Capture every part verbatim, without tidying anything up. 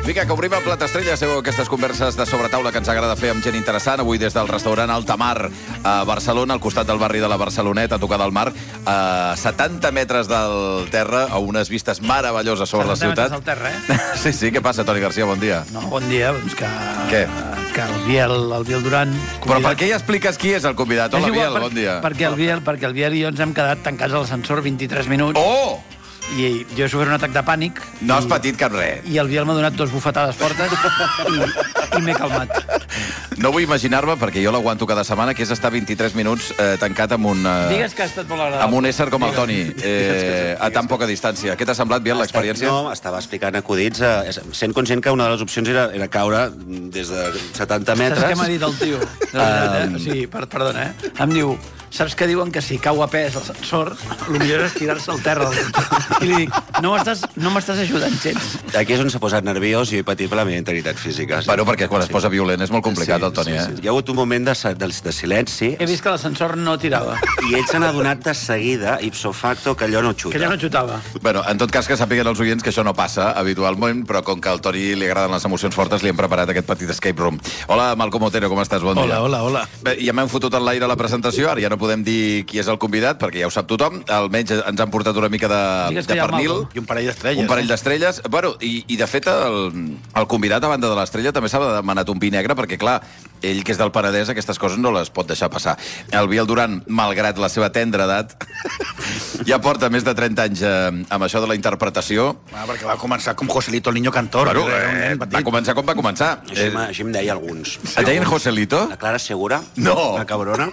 Vinga, que obrim el Plat Estrella. Sabeu aquestes converses de sobretaula que ens agrada fer amb gent interessant. Avui des del restaurant Altamar a Barcelona, al costat del barri de la Barceloneta, a tocar del mar, a setanta metres del terra, a unes vistes meravelloses sobre la ciutat. setanta metres del terra, eh? Sí, sí. Què passa, Toni Garcia? Bon dia. No, bon dia. Doncs que... Què? Que el Biel, el Biel Duran... Convidat... Però per què ja expliques qui és el convidat? Hola, igual, Biel, per, bon dia. Perquè el Biel, perquè el Biel i jo ens hem quedat tancats a l'ascensor vint-i-tres minuts. Oh! I jo he sofert un atac de pànic. No has i, patit cap res. I el Biel m'ha donat dos bufetades fortes i, i m'he calmat. No vull imaginar-me, perquè jo l'aguanto cada setmana, que és estar vint-i-tres minuts eh, tancat amb un... Eh, Digues que ha estat molt agradable. amb un ésser com el Toni, eh, a tan poca distància. Què t'ha semblat, Biel, l'experiència? No, estava explicant acudits, eh, sent conscient que una de les opcions era, era caure des de setanta metres. Saps què m'ha dit el tio? De veritat, eh? O sigui, per, perdona, eh? Em diu, saps que diuen que si cau a pes l'ascensor, el millor és tirar-se al terra. I li dic, no m'estàs no m'estàs ajudant gens. Aquí és on s'ha posat nerviós i he patit per la meva integritat física. Sí. Bueno, perquè quan es posa violent és molt complicat, Sí, el Toni, sí, eh? sí. Hi ha hagut un moment de, de, de silenci He vist que l'ascensor no tirava, i ell se n'ha donat de seguida, ipso facto, que allò no xuta. que ja no xutava. Bueno, en tot cas, que sàpiguen els oients que això no passa habitualment, però com que al Toni li agraden les emocions fortes, li hem preparat aquest petit escape room. Hola, Malcom Otero, com estàs? Bon dia. Hola, hola, hola. Bé, ja m'hem fotut en l'aire la presentació, ara ja no podem dir qui és el convidat, perquè ja ho sap tothom. Almenys ens han portat una mica de, Digues que de hi ha pernil. Malcom. I un parell d'estrelles. Un parell d'estrelles. Bueno, i, i de fet, el, el convidat, a banda de l'estrella, també s'ha demanat un vi negre, perquè, clar, ell, que és del Penedès, aquestes coses no les pot deixar passar. El Biel Duran, malgrat la seva tendra edat, ja porta més de trenta anys eh, amb això de la interpretació. Ah, perquè va començar com Joselito, el niño cantor. Bueno, que era un eh, nen va petit. començar com va començar. Així, Eh, em- així em deia alguns. et deien Joselito? La Clara Segura? No. La cabrona?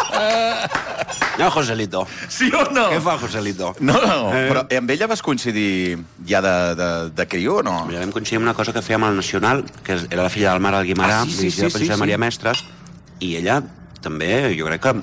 No, Joselito. Sí o no? Què fa Joselito? No, no, Eh. però amb ella vas coincidir ja de, de, de criu o no? Mira, vam coincidir amb una cosa que fèiem al Nacional, que era la filla del Mar al Guimarà, Ah, sí, sí, dirigida sí, per sí, Josep sí. Maria Mestres, i ella també, jo crec que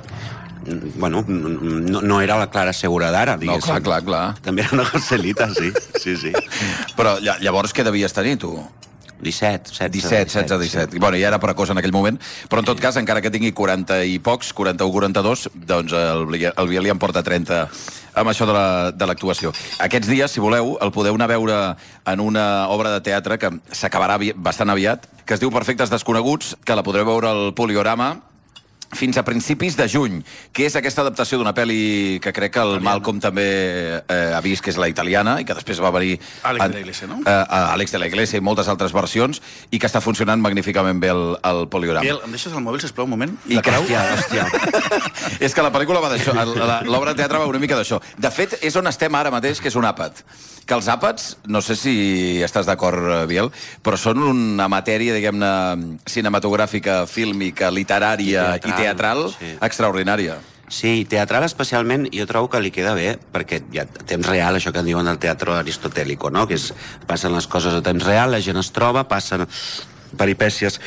bueno, no, no era la Clara Segura d'ara, No, diguéssim. clar, clar, clar. També era una Joselita, sí. Sí, sí. Però lla- llavors què devies tenir, tu? disset, setze, disset, setze, disset. Bueno, ja era precoç en aquell moment, però en tot cas, encara que tingui quaranta i pocs, quaranta-u, quaranta-dos, doncs el, Bli- el Biel li en porta trenta amb això de la- de l'actuació. Aquests dies, si voleu, el podeu anar a veure en una obra de teatre que s'acabarà avi- bastant aviat, que es diu Perfectes Desconeguts, que la podreu veure al Poliorama fins a principis de juny, que és aquesta adaptació d'una pel·li que crec que el Malcom també eh, ha vist, que és la italiana, i que després va venir... Àlex en- de la Iglesia, no? Eh, a Àlex de la Iglesia i moltes altres versions, i que està funcionant magníficament bé el, el Poliorama. Biel, em deixes el mòbil, sisplau, un moment? I De creu? hòstia, hòstia. És que la pel·lícula va d'això, el- la- l'obra de teatre va una mica d'això. De fet, és on estem ara mateix, que és un àpat. Que els àpats, no sé si estàs d'acord, eh, Biel, però són una matèria, diguem-ne, cinematogràfica, fílmica, literària i I teatral, teatral sí. extraordinària. Sí, teatral especialment, jo trobo que li queda bé, perquè hi ha temps real, això que en diuen el teatre aristotèlico, no? Que és, passen les coses a temps real, la gent es troba, passen peripècies,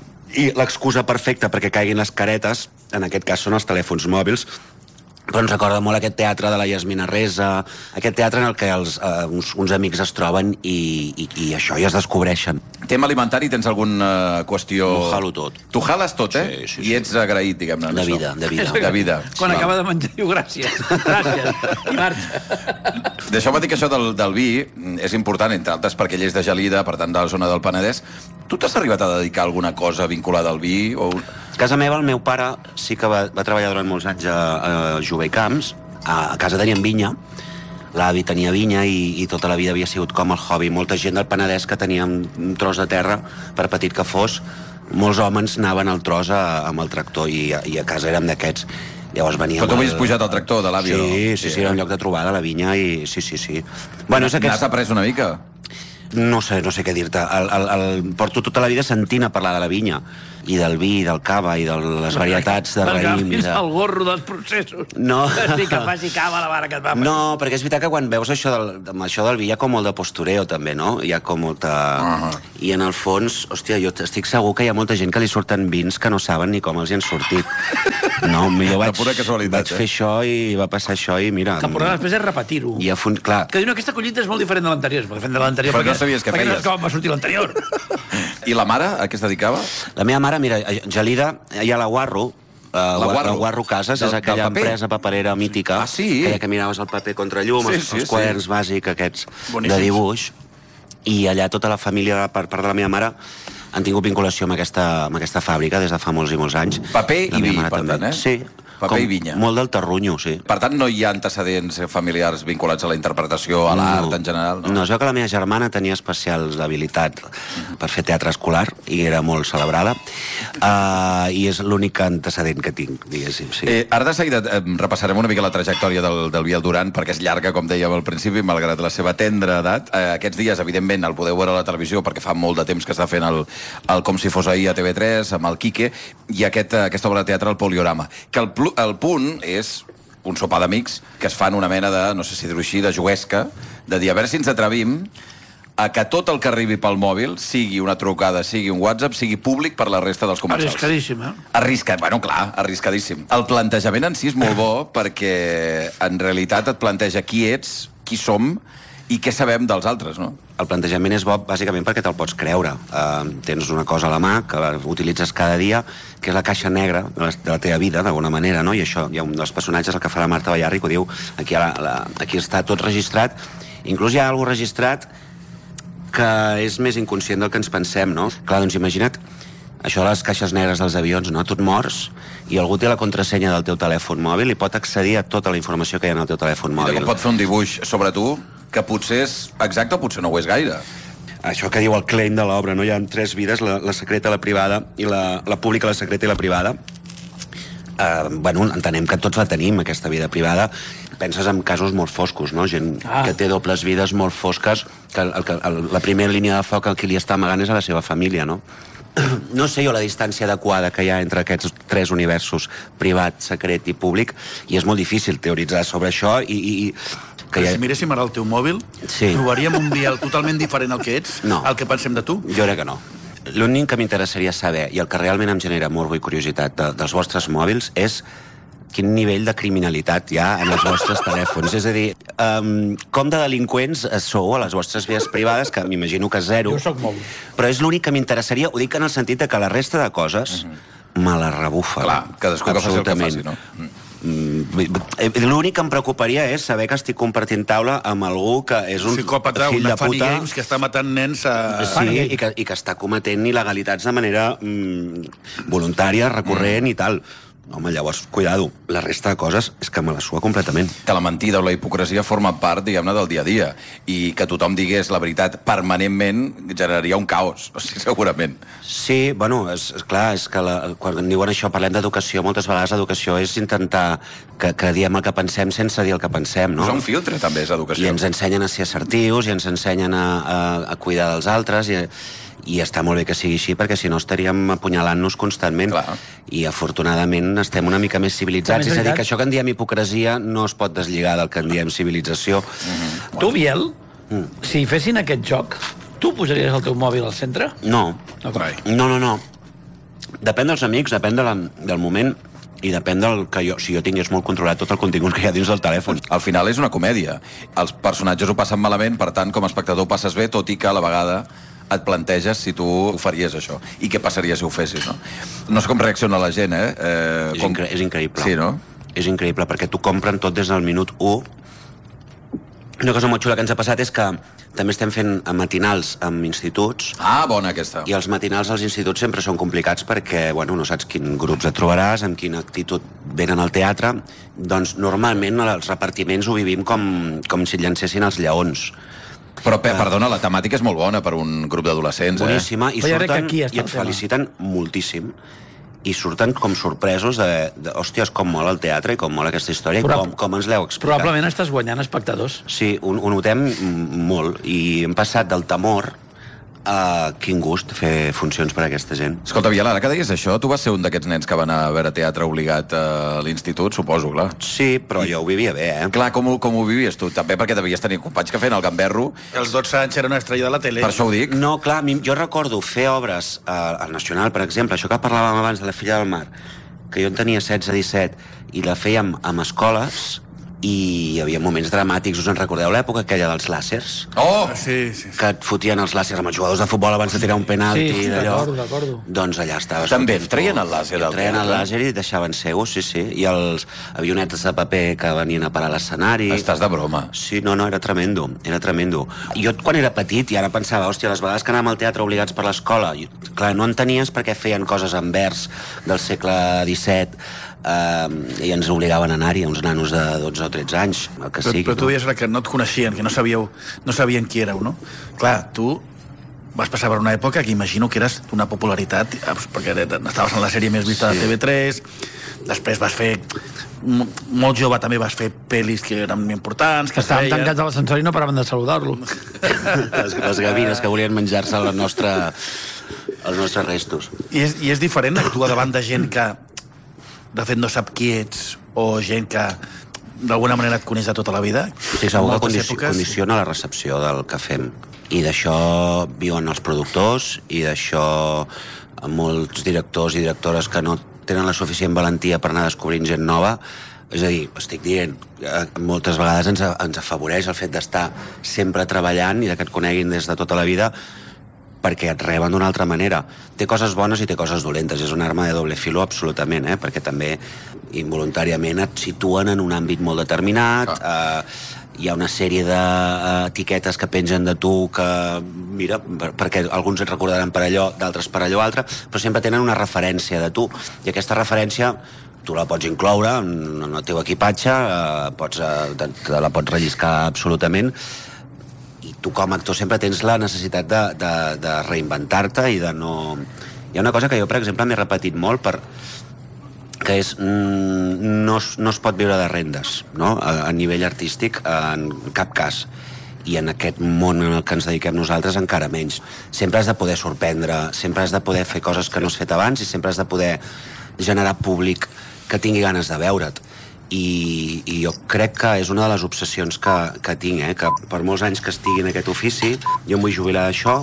i l'excusa perfecta perquè caiguin les caretes, en aquest cas són els telèfons mòbils, però ens recorda molt aquest teatre de la Yasmina Reza, aquest teatre en el que els, eh, uns, uns amics es troben i, i, i això, i es descobreixen. Tema alimentari, tens alguna qüestió... Ho jalo tot. Tu jales tot, eh? Sí, sí, I sí. ets agraït, diguem-ne. en De això. vida, de vida. De vida. Quan Val. acaba de menjar, diu gràcies, gràcies, i marxa. Deixeu-me dir que això del, del vi és important, entre altres, perquè ell és de Gelida, per tant, de la zona del Penedès. Tu t'has arribat a dedicar a alguna cosa vinculada al vi? O... A casa meva, el meu pare sí que va, va treballar durant molts anys a, a Jove i Camps. A, a casa tenien vinya, l'avi tenia vinya i, i tota la vida havia sigut com el hobby. Molta gent del Penedès que tenia un, un tros de terra, per petit que fos, molts homes anaven al tros a, amb el tractor i, a- i a casa érem d'aquests. Llavors veníem... Però tu havies al- pujat al tractor de l'avi, sí, o no? Sí, sí, sí, era un lloc de trobada, la vinya, i sí, sí, sí. Bueno, és N'has aquest... après una mica? No sé, no sé què dir-te. El, el, el, porto tota la vida sentint a parlar de la vinya, i del vi, i del cava, i de les varietats de Perquè raïm. i fins de... al gorro dels processos. No. Estic que faci cava a la vara que et va... No, perquè és veritat que quan veus això del, amb això del vi hi ha com molt de postureo, també, no? Hi ha com molta... Uh-huh. I en el fons, hòstia, jo estic segur que hi ha molta gent que li surten vins que no saben ni com els hi han sortit. No, jo vaig, De pura casualitat, vaig eh? fer això i va passar això i mira... Que portar després és repetir-ho. I a fons, clar, Que diu, no, aquesta collita és molt diferent de l'anterior. És molt diferent de l'anterior. Però no perquè- sabies què perquè feies. no com va sortir l'anterior. I la mare, a què es dedicava? la meva mare, mira, a Gelida hi ha la Guarro, Uh, La Guarro. la Guarro Cases Del- és aquella del paper? empresa paperera mítica, Ah, sí? aquella que miraves el paper contra llum, Sí, els, sí, els sí. quaderns bàsics aquests Boníssims. de dibuix. i allà tota la família, per part de la meva mare, han tingut vinculació amb aquesta, amb aquesta fàbrica des de fa molts i molts anys. Paper i, i vi, per per tant, eh? Sí. Paper i vinya. Molt del terrunyo, sí. Per tant, no hi ha antecedents familiars vinculats a la interpretació, a l'art no, en general? No? no, es veu que la meva germana tenia especials habilitat per fer teatre escolar i era molt celebrada, uh, i és l'únic antecedent que tinc, diguéssim. Sí. Eh, ara de seguida eh, repassarem una mica la trajectòria del, del Biel Duran, perquè és llarga, com dèiem al principi, malgrat la seva tendra edat. Eh, aquests dies, evidentment, el podeu veure a la televisió, perquè fa molt de temps que està fent el, el Com si fos ahir a T V tres, amb el Quique, i aquest, aquesta obra de teatre, el Poliorama, que el, el punt és un sopar d'amics que es fan una mena de, no sé si dir-ho així, de juesca, de dir, a veure si ens atrevim a que tot el que arribi pel mòbil, sigui una trucada, sigui un WhatsApp, sigui públic per la resta dels comensals. Arriscadíssim, eh? Arriscat, bueno, clar, arriscadíssim. El plantejament en si és molt bo perquè en realitat et planteja qui ets, qui som i què sabem dels altres, no? El plantejament és bo bàsicament perquè te'l pots creure. Uh, tens una cosa a la mà que la utilitzes cada dia, que és la caixa negra de la, de la teva vida, d'alguna manera, no? I això, hi ha un dels personatges, el que fa la Marta Ballarri, que ho diu, aquí, la, la, aquí està tot registrat. Inclús hi ha alguna registrat que és més inconscient del que ens pensem, no? Clar, doncs imagina't això de les caixes negres dels avions, no? Tu et mors i algú té la contrasenya del teu telèfon mòbil i pot accedir a tota la informació que hi ha en el teu telèfon mòbil. I pot fer un dibuix sobre tu que potser és exacte o potser no ho és gaire. Això que diu el claim de l'obra, no? Hi ha tres vides, la, la secreta, la privada, i la, la pública, la secreta i la privada. Uh, bueno, entenem que tots la tenim, aquesta vida privada. Penses en casos molt foscos, no? Gent ah. que té dobles vides molt fosques, que, el, que el, la primera línia de foc a qui li està amagant és a la seva família, no? No sé jo la distància adequada que hi ha entre aquests tres universos, privat, secret i públic, i és molt difícil teoritzar sobre això i... i, i que ha... Si miréssim ara el teu mòbil, sí. trobaríem un Biel totalment diferent al que ets, no. al que pensem de tu? Jo crec que no. L'únic que m'interessaria saber, i el que realment em genera morbo i curiositat de, dels vostres mòbils, és quin nivell de criminalitat hi ha en els vostres telèfons. És a dir, um, com de delinqüents sou a les vostres vies privades, que m'imagino que zero. Jo soc molt. Però és l'únic que m'interessaria, ho dic en el sentit de que la resta de coses uh-huh. me la rebufa. Clar, cadascú que faci el que faci, no? L'únic que em preocuparia és saber que estic compartint taula amb algú que és un psicòpata, fill una de Funny puta. Games que està matant nens a... Sí, i que, i que està cometent il·legalitats de manera mm, voluntària, recurrent mm. i tal. Home, llavors, cuidado, la resta de coses és que me la sua completament. Que la mentida o la hipocresia forma part, diguem-ne, del dia a dia. I que tothom digués la veritat permanentment generaria un caos, o sigui, segurament. Sí, bueno, és, és clar, és que la, quan diuen això, parlem d'educació, moltes vegades l'educació és intentar que, que diem el que pensem sense dir el que pensem, no? És un filtre, també, és educació. I ens ensenyen a ser assertius, i ens ensenyen a, a, a cuidar dels altres, i... i està molt bé que sigui així, perquè si no estaríem apunyalant-nos constantment. Clar. I afortunadament estem una mica més civilitzats. És a dir, que això que en diem hipocresia no es pot deslligar del que en diem civilització. Mm-hmm. Tu, Biel, mm. si fessin aquest joc, tu posaries el teu mòbil al centre? No. No, no, no, no. Depèn dels amics, depèn de la, del moment, i depèn del que jo, si jo tingués molt controlat tot el contingut que hi ha dins del telèfon. Al final és una comèdia. Els personatges ho passen malament, per tant, com a espectador passes bé, tot i que a la vegada et planteges si tu ho faries, això. I què passaria si ho fessis, no? No sé com reacciona la gent, eh? eh és, com... incre és increïble. Sí, no? És increïble, perquè t'ho compren tot des del minut u. Una cosa molt xula que ens ha passat és que també estem fent matinals amb instituts. Ah, bona aquesta. I els matinals als instituts sempre són complicats perquè, bueno, no saps quin grups et trobaràs, amb quina actitud venen al teatre. Doncs normalment els repartiments ho vivim com, com si llancessin els lleons. Però, pe, perdona, la temàtica és molt bona per un grup d'adolescents, eh? Boníssima, i surten i et feliciten moltíssim. I surten com sorpresos de, de, hòsties, com mola el teatre i com mola aquesta història i com, com ens l'heu explicat. Probablement estàs guanyant espectadors. Sí, ho, ho notem molt. I hem passat del temor a quin gust fer funcions per a aquesta gent. Escolta, Biel, ara que deies això, tu vas ser un d'aquests nens que van a veure teatre obligat a l'institut, suposo, clar. Sí, però I... jo ho vivia bé, eh? Clar, com, com ho vivies tu? També perquè devies tenir companys que feien el gamberro. Els dotze anys era una estrella de la tele. Per això ho dic. No, clar, jo recordo fer obres al Nacional, per exemple, això que parlàvem abans de La filla del mar, que jo en tenia setze disset, i la fèiem amb escoles, i hi havia moments dramàtics. Us en recordeu l'època aquella dels làsers? Oh! Sí, sí, sí. Que et fotien els làsers amb els jugadors de futbol abans de tirar un penalti. Sí, d'acord, d'acord. Doncs allà estaves... També treien el làser. I treien el làser i deixaven seus, sí, sí. I els avionetes de paper que venien a parar a l'escenari. Estàs de broma. Sí, no, no, era tremendo, era tremendo. Jo quan era petit i ara pensava, hòstia, les vegades que anàvem al teatre obligats per l'escola, clar, no entenies perquè feien coses en vers del segle disset, Uh, i ens obligaven a anar-hi, uns nanos de dotze o tretze anys, el que però, sigui. Però tu no? deies que no et coneixien, que no sabíeu, no sabien qui éreu, no? Clar, tu vas passar per una època que imagino que eres d'una popularitat, perquè estaves en la sèrie més vista sí. de T V tres, després vas fer... Molt jove també vas fer pel·lis que eren importants, que estàvem tancats a l'ascensor i no paraven de saludar-lo. les, les gavines que volien menjar-se la nostra, els nostres restos. I és, I és diferent actuar davant de gent que de fet no sap qui ets, o gent que d'alguna manera et coneix de tota la vida? Sí, segur que condici condiciona la recepció del que fem. I d'això viuen els productors, i d'això molts directors i directores que no tenen la suficient valentia per anar descobrint gent nova. És a dir, estic dient, moltes vegades ens, ens afavoreix el fet d'estar sempre treballant i que et coneguin des de tota la vida, perquè et reben d'una altra manera. Té coses bones i té coses dolentes. És una arma de doble filo absolutament, eh? Perquè també involuntàriament et situen en un àmbit molt determinat, ah. eh, hi ha una sèrie d'etiquetes que pengen de tu que, mira, perquè alguns et recordaran per allò, d'altres per allò altre, però sempre tenen una referència de tu. I aquesta referència tu la pots incloure en el teu equipatge, eh, pots, eh, te, te la pots relliscar absolutament, i tu com a actor sempre tens la necessitat de, de, de reinventar-te i de no... Hi ha una cosa que jo, per exemple, m'he repetit molt, per... que és mm, no, es, no es pot viure de rendes, no? A, a nivell artístic, en cap cas. I en aquest món en el que ens dediquem nosaltres encara menys. Sempre has de poder sorprendre, sempre has de poder fer coses que no has fet abans i sempre has de poder generar públic que tingui ganes de veure't. I, i jo crec que és una de les obsessions que, que tinc, eh? Que per molts anys que estigui en aquest ofici, jo em vull jubilar d'això.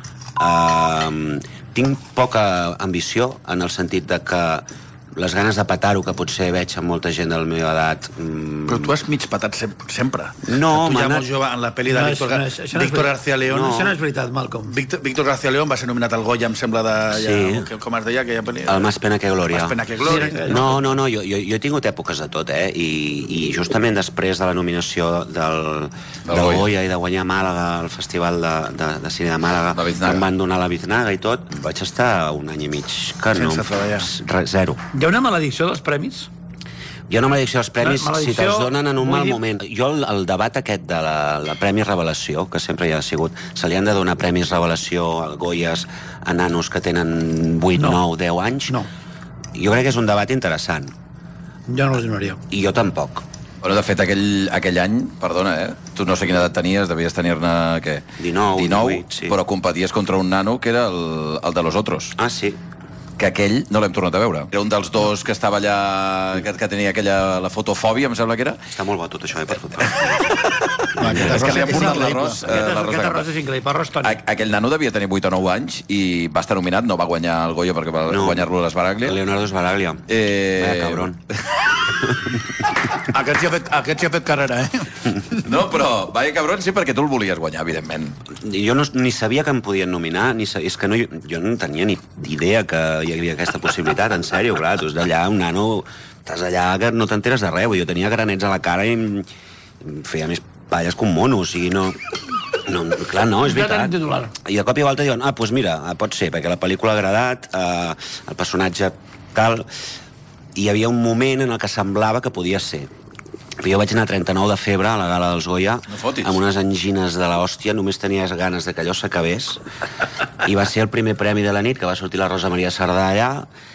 Uh, tinc poca ambició en el sentit de que les ganes de petar-ho, que potser veig amb molta gent de la meva edat... Mm... Però tu has mig petat sempre. No, tu ja anat... molt jove, en la pel·li de no, Víctor, no és, no Víctor García León... No. Això no és veritat, Malcolm. Víctor, Víctor García León va ser nominat al Goya, em sembla, de... Sí. Ja, com es deia aquella pel·li? El Más pena que glòria. Más pena que glòria. No, no, no, jo, jo, jo he tingut èpoques de tot, eh? I, i justament després de la nominació del, del Goya. Goya i de guanyar a Màlaga, el Festival de, de, de Cine de Màlaga, que em van donar la Biznaga i tot, vaig estar un any i mig que no... Sense treballar. Zero. Hi ha una maledicció dels premis? Hi ha una maledicció als premis si te'ls donen en un mal dir... moment. Jo el, el debat aquest de la, la Premi Revelació, que sempre hi ha sigut, se li han de donar Premis Revelació a Goyes a nanos que tenen vuit, no. nou, deu anys? No. Jo crec que és un debat interessant. Jo no els donaria. I jo tampoc. Bueno, de fet, aquell, aquell any, perdona, eh? Tu no sé quina edat tenies, devies tenir-ne, què? dinou, dinou, divuit, sí. Però competies contra un nano que era el, el de Los Otros. Ah, sí. Que aquell no l'hem tornat a veure. Era un dels dos que estava allà, que, que tenia aquella, la fotofòbia, em sembla que era. Està molt bo tot això, eh, per fotó. És que li han posat l'arròs. Aquest arròs és increïble, arròs tònic. Aquell nano devia tenir vuit o nou anys i va estar nominat, no va guanyar el Goya perquè va no. guanyar-lo a l'Esbaraglia. Leonardo Sbaraglia. Eh... Vaya cabron. Aquest sí ha fet, aquest sí ha fet carrera, eh? No, però, vaya cabron, sí, perquè tu el volies guanyar, evidentment. Jo no, ni sabia que em podien nominar, ni sa... és que no, jo no tenia ni idea que hi havia aquesta possibilitat, en sèrio, clar, tu és d'allà, un nano, estàs allà que no t'enteres de res, jo tenia granets a la cara i em feia més palles que un mono, o sigui, no... No, clar, no, és veritat. I de cop i volta diuen, ah, doncs mira, pot ser, perquè la pel·lícula ha agradat, eh, el personatge tal... I hi havia un moment en el que semblava que podia ser. Jo vaig anar a trenta-nou de febre a la gala dels Goya, no amb unes angines de l'hòstia, només tenies ganes de que allò s'acabés, i va ser el primer premi de la nit, que va sortir la Rosa Maria Sardà allà,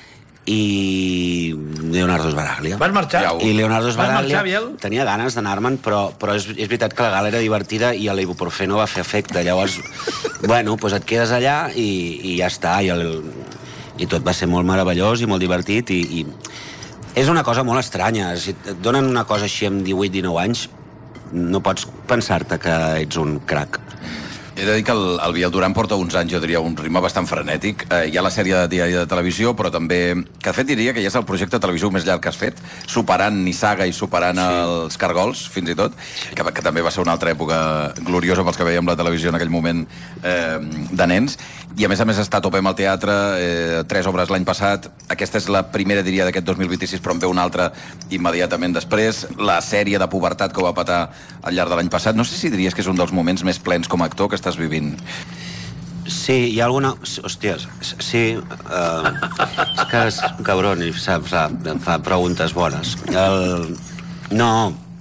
i Leonardo Sbaraglia. Vas marxar? I Leonardo Sbaraglia marxar, tenia ganes d'anar-me'n, però, però és, és veritat que la gala era divertida i l'ibuprofeno va fer efecte. Llavors, bueno, doncs et quedes allà i, i ja està. I, el, I tot va ser molt meravellós i molt divertit i... i és una cosa molt estranya. Si et donen una cosa així amb divuit dinou anys, no pots pensar-te que ets un crac. He de dir que el, el Biel Duran porta uns anys, jo diria, un ritme bastant frenètic. Eh, hi ha la sèrie de diari de televisió, però també, que de fet diria que ja és el projecte televisiu més llarg que has fet, superant Nissaga i superant sí. els Cargols, fins i tot, que, que també va ser una altra època gloriosa pels que veiem la televisió en aquell moment eh, de nens. I a més a més està a tope amb el teatre, eh, tres obres l'any passat. Aquesta és la primera, diria, d'aquest dos mil vint-i-sis, però en ve una altra immediatament després. La sèrie de pubertat que ho va patar al llarg de l'any passat. No sé si diries que és un dels moments més plens com a actor que estàs vivint. Sí, hi ha alguna... Hòsties, sí... Uh, és que és un cabron i sap, sap, em fa preguntes bones. El... No...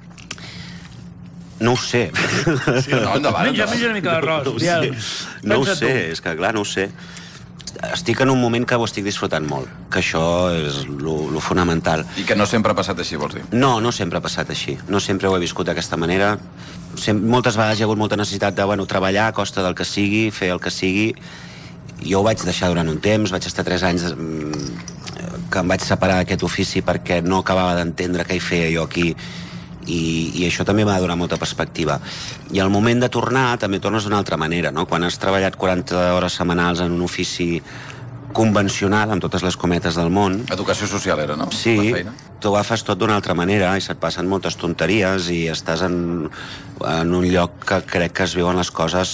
No ho sé. Sí, no, endavant, menja, menja una mica d'arròs. No ho sé, no ho sé, és que clar, no ho sé. Estic en un moment que ho estic disfrutant molt, que això és lo, lo fonamental. I que no sempre ha passat així, vols dir? No, no sempre ha passat així. No sempre ho he viscut d'aquesta manera. Sem moltes vegades hi ha hagut molta necessitat de bueno, treballar a costa del que sigui, fer el que sigui. Jo ho vaig deixar durant un temps, vaig estar tres anys que em vaig separar d'aquest ofici perquè no acabava d'entendre què hi feia jo aquí. I, i això també m'ha de donar molta perspectiva. I al moment de tornar també tornes d'una altra manera, no? Quan has treballat quaranta hores setmanals en un ofici convencional, amb totes les cometes del món... Educació social era, no? Sí, tu agafes tot d'una altra manera i se't passen moltes tonteries i estàs en, en un lloc que crec que es viuen les coses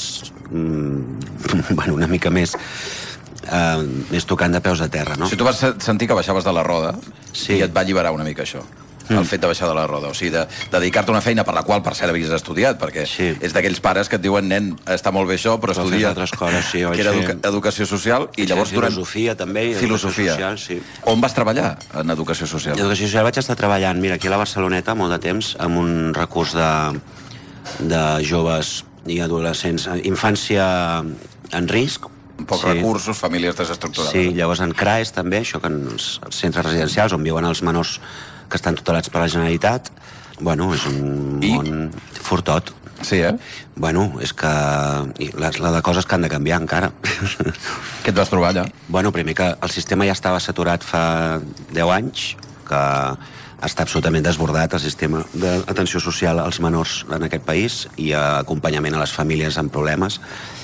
mmm, bueno, una mica més eh, més tocant de peus a terra, no? Si tu vas sentir que baixaves de la roda sí. i et va alliberar una mica això. Mm. El fet de baixar de la roda, o sigui, de, de dedicar-te a una feina per la qual, per cert, havies estudiat, perquè sí. és d'aquells pares que et diuen, nen, està molt bé això, però, però estudia altres coses, sí, que era educa educació social, i sí, llavors durant... Filosofia, també, i filosofia. Social, sí. On vas treballar en educació social? En educació social vaig estar treballant, mira, aquí a la Barceloneta, molt de temps, amb un recurs de, de joves i adolescents, infància en risc, pocs sí. recursos, famílies desestructurades. Sí, llavors en C R A E S també, això que en els centres residencials on viuen els menors que estan tutelats per la Generalitat, bueno, és un I? món fortot. Sí, eh? Bueno, és que la, la de coses que han de canviar encara. Què et vas trobar allà? Bueno, primer que el sistema ja estava saturat fa deu anys, que està absolutament desbordat el sistema d'atenció social als menors en aquest país i acompanyament a les famílies amb problemes,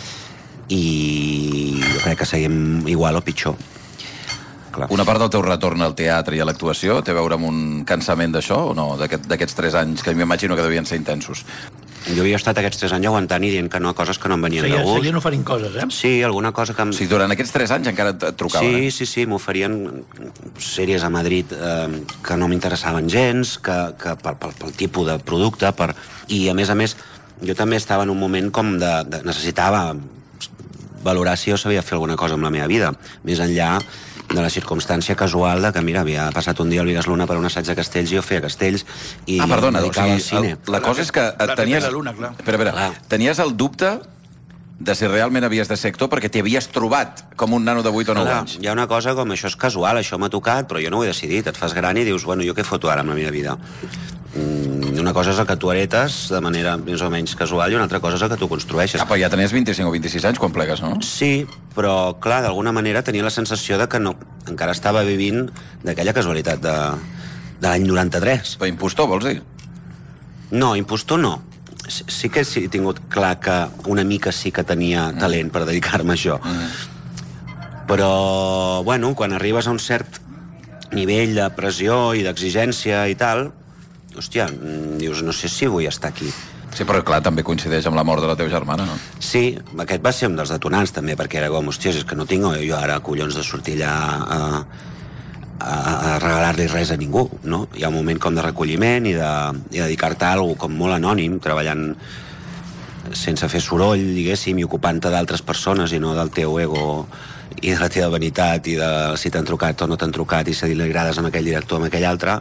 i jo crec que seguim igual o pitjor. Clar. Una part del teu retorn al teatre i a l'actuació té a veure amb un cansament d'això o no? D'aquests aquest, tres anys que m'imagino que devien ser intensos. Jo havia estat aquests tres anys aguantant i dient que no a coses que no em venien Seguia, de gust. Seguien oferint coses, eh? Sí, alguna cosa que... Em... Sí, durant aquests tres anys encara et trucaven, sí, eh? Sí, sí, m'oferien sèries a Madrid eh, que no m'interessaven gens, que, que pel, pel, pel tipus de producte, per... i a més a més, jo també estava en un moment com de... de necessitava valorar si jo sabia fer alguna cosa amb la meva vida, més enllà de la circumstància casual de que, mira, havia passat un dia al Vigas Luna per un assaig de Castells i jo feia Castells i ah, perdona, em dedicava o sigui, al cine. El, la cosa és que et tenies... Luna, clar. Espera, espera. Clar. Tenies el dubte de si realment havies de ser actor perquè t'hi havies trobat com un nano de vuit o nou anys. Hi ha una cosa com, això és casual, això m'ha tocat, però jo no ho he decidit. Et fas gran i dius, bueno, jo què foto ara amb la meva vida? Mm, una cosa és el que tu heretes de manera més o menys casual i una altra cosa és el que tu construeixes. Ah, però ja tenies vint-i-cinc o vint-i-sis anys quan plegues, no? Sí, però, clar, d'alguna manera tenia la sensació de que no, encara estava vivint d'aquella casualitat de, de l'any noranta-tres. Però impostor, vols dir? No, impostor no. Sí que sí, he tingut clar que una mica sí que tenia talent per dedicar-me a això. Mm. Però, bueno, quan arribes a un cert nivell de pressió i d'exigència i tal, hòstia, dius, no sé si vull estar aquí. Sí, però clar, també coincideix amb la mort de la teva germana, no? Sí, aquest va ser un dels detonants també, perquè era com, hòstia, és que no tinc jo ara collons de sortir allà a, a, a regalar-li res a ningú, no? Hi ha un moment com de recolliment i de, i dedicar-te a alguna com molt anònim, treballant sense fer soroll, diguéssim, i ocupant-te d'altres persones i no del teu ego i de la teva vanitat i de si t'han trucat o no t'han trucat i si li agrades amb aquell director o amb aquell altre,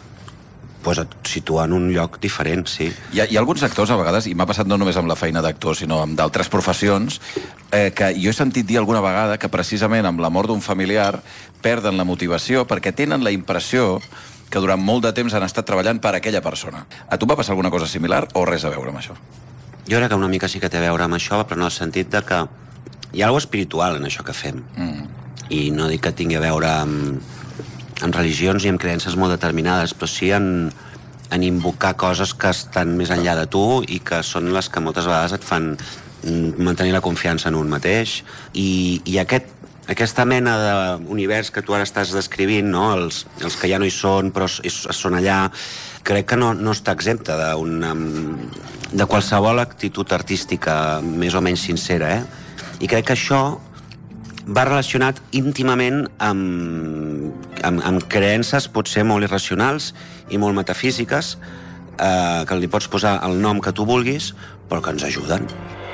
pues et situa en un lloc diferent, sí. Hi ha, hi ha alguns actors, a vegades, i m'ha passat no només amb la feina d'actor, sinó amb d'altres professions, eh, que jo he sentit dir alguna vegada que precisament amb la mort d'un familiar perden la motivació perquè tenen la impressió que durant molt de temps han estat treballant per aquella persona. A tu va passar alguna cosa similar o res a veure amb això? Jo crec que una mica sí que té a veure amb això, però en el sentit de que hi ha alguna espiritual en això que fem. Mm. I no dic que tingui a veure amb, amb religions i amb creences molt determinades, però sí en, en invocar coses que estan més enllà de tu i que són les que moltes vegades et fan mantenir la confiança en un mateix, i, i aquest, aquesta mena d'univers que tu ara estàs descrivint, no? els, els que ja no hi són però són allà, crec que no, no està exempta d'una, de qualsevol actitud artística més o menys sincera, eh? I crec que això va relacionat íntimament amb, amb, amb creences potser molt irracionals i molt metafísiques, eh, que li pots posar el nom que tu vulguis, però que ens ajuden.